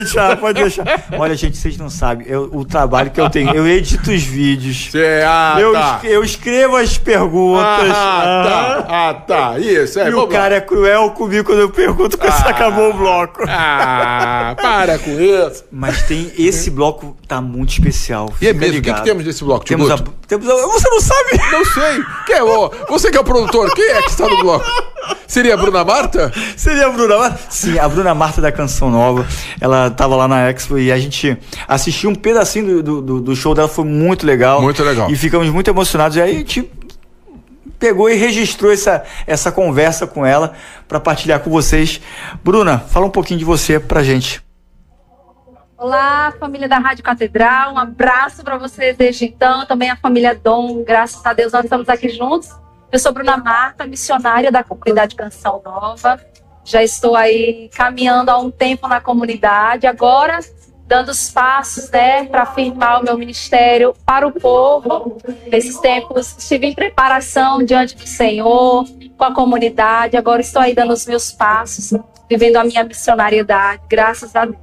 Pode deixar. Olha, gente, vocês não sabem o trabalho que eu tenho. Eu edito os vídeos. Eu escrevo as perguntas. Tá. Isso. E o cara é cruel comigo quando eu pergunto quando acabou o bloco. Para com isso. Mas tem esse bloco, tá muito especial. E é mesmo? O que temos nesse bloco, temos você não sabe? Não sei. Você que é o produtor, quem é que está no bloco? Seria a Bruna Marta? Seria a Bruna Marta? Sim, a Bruna Marta da Canção Nova. Ela tava lá na Expo e a gente assistiu um pedacinho do show dela, foi muito legal. Muito legal. E ficamos muito emocionados. E aí a gente pegou e registrou essa conversa com ela para partilhar com vocês. Bruna, fala um pouquinho de você pra gente. Olá, família da Rádio Catedral. Um abraço para vocês desde então. Também a família Dom. Graças a Deus nós estamos aqui juntos. Eu sou Bruna Marta, missionária da comunidade Canção Nova. Já estou aí caminhando há um tempo na comunidade, agora dando os passos, né, para firmar o meu ministério para o povo. Nesses tempos estive em preparação diante do Senhor, com a comunidade, agora estou aí dando os meus passos, vivendo a minha missionariedade, graças a Deus.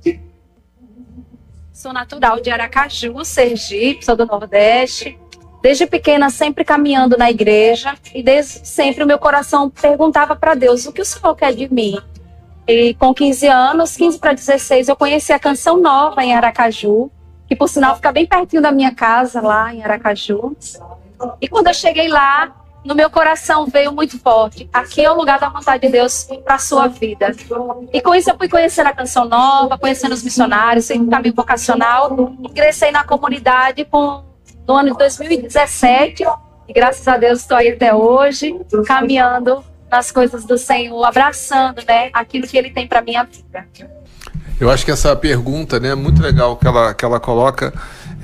Sou natural de Aracaju, Sergipe, sou do Nordeste. Desde pequena, sempre caminhando na igreja, e desde sempre o meu coração perguntava para Deus, o que o Senhor quer de mim? E com 15 anos, 15 para 16, eu conheci a Canção Nova em Aracaju, que por sinal fica bem pertinho da minha casa, lá em Aracaju. E quando eu cheguei lá, no meu coração veio muito forte, aqui é o lugar da vontade de Deus para a sua vida. E com isso eu fui conhecendo a Canção Nova, conhecendo os missionários, em caminho vocacional, ingressei na comunidade no ano de 2017, e graças a Deus estou aí até hoje, caminhando nas coisas do Senhor, abraçando, né, aquilo que Ele tem para minha vida. Eu acho que essa pergunta, né, é muito legal que ela coloca.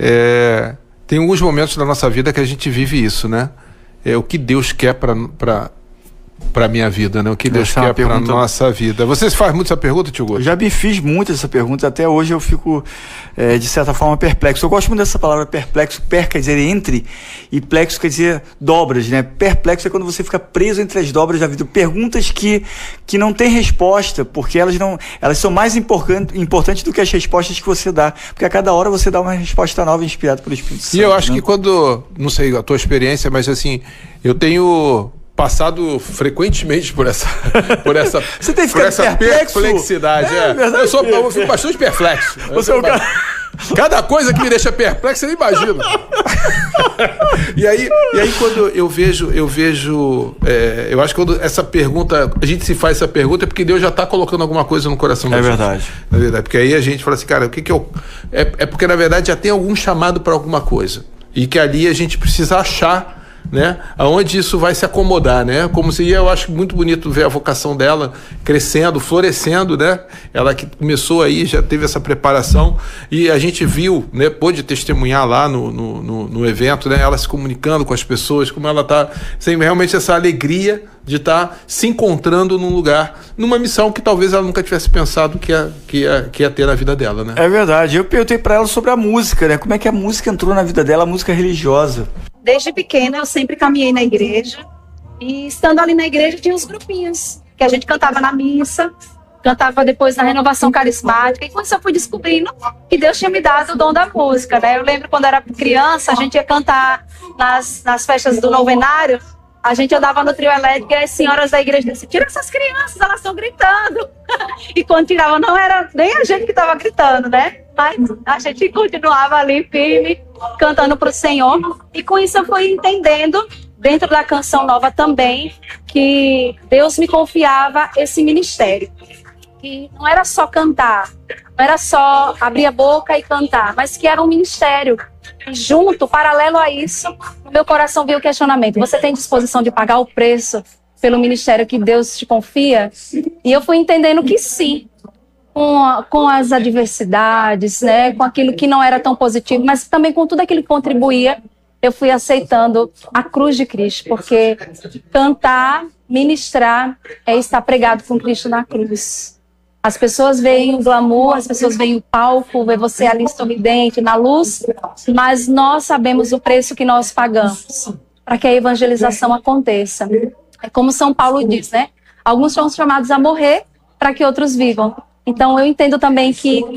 Tem alguns momentos da nossa vida que a gente vive isso, né? O que Deus quer para a minha vida, né? O que Deus quer para a nossa vida. Você faz muito essa pergunta, Tio Guto? Eu já me fiz muito essa pergunta, até hoje eu fico, de certa forma, perplexo. Eu gosto muito dessa palavra perplexo. Quer dizer entre, e plexo quer dizer dobras, né? Perplexo é quando você fica preso entre as dobras da vida. Perguntas que não têm resposta, porque elas são mais importantes do que as respostas que você dá. Porque a cada hora você dá uma resposta nova inspirada pelo Espírito Santo. E eu acho que quando, não sei a tua experiência, mas assim, eu tenho passado frequentemente por essa você tem ficado perplexidade. Eu fico bastante perplexo. Você é o cara... Cada coisa que me deixa perplexo, você nem imagina. E aí quando eu vejo, eu acho que quando essa pergunta, a gente se faz essa pergunta é porque Deus já está colocando alguma coisa no coração da gente. Verdade. Na verdade, porque aí a gente fala assim, cara, o que eu... É porque na verdade já tem algum chamado para alguma coisa. E que ali a gente precisa achar, né, aonde isso vai se acomodar, né? Como se eu acho muito bonito ver a vocação dela crescendo, florescendo, né? Ela que começou aí, já teve essa preparação e a gente viu, né, pôde testemunhar lá no evento, né? Ela se comunicando com as pessoas, como ela tá, sem realmente essa alegria de estar se encontrando num lugar, numa missão que talvez ela nunca tivesse pensado que ia ter na vida dela, né? É verdade. Eu perguntei para ela sobre a música, né? Como é que a música entrou na vida dela, a música religiosa. Desde pequena eu sempre caminhei na igreja, e estando ali na igreja tinha uns grupinhos que a gente cantava na missa, cantava depois na renovação carismática, e quando eu fui descobrindo que Deus tinha me dado o dom da música, né? Eu lembro quando era criança, a gente ia cantar nas festas do novenário, a gente andava no trio elétrico e as senhoras da igreja diziam, tira essas crianças, elas estão gritando. E quando tiravam, não era nem a gente que estava gritando, né? Mas a gente continuava ali firme, cantando para o Senhor. E com isso eu fui entendendo, dentro da Canção Nova também, que Deus me confiava esse ministério. Que não era só cantar, não era só abrir a boca e cantar, mas que era um ministério. E junto, paralelo a isso, no meu coração veio o questionamento: você tem disposição de pagar o preço pelo ministério que Deus te confia? E eu fui entendendo que sim, com as adversidades, né, com aquilo que não era tão positivo, mas também com tudo aquilo que contribuía, eu fui aceitando a cruz de Cristo, porque cantar, ministrar, é estar pregado com Cristo na cruz. As pessoas veem o glamour, as pessoas veem o palco, vê você ali sorridente, na luz, mas nós sabemos o preço que nós pagamos para que a evangelização aconteça. É como São Paulo diz, né? Alguns são chamados a morrer para que outros vivam. Então eu entendo também que